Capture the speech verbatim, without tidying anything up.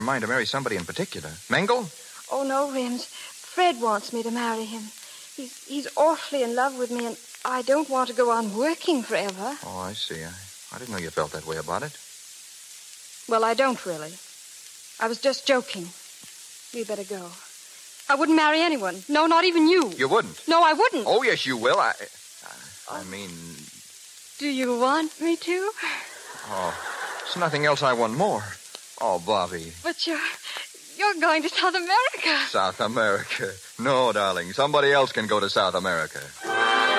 mind to marry somebody in particular. Mengel? Oh, no, Rims. Fred wants me to marry him. He's he's awfully in love with me, and I don't want to go on working forever. Oh, I see. I, I didn't know you felt that way about it. Well, I don't really. I was just joking. We better go. I wouldn't marry anyone. No, not even you. You wouldn't? No, I wouldn't. Oh, yes, you will. I, I, I mean... Do you want me to? Oh, there's nothing else I want more. Oh, Bobby. But you're... You're going to South America. South America. No, darling. Somebody else can go to South America.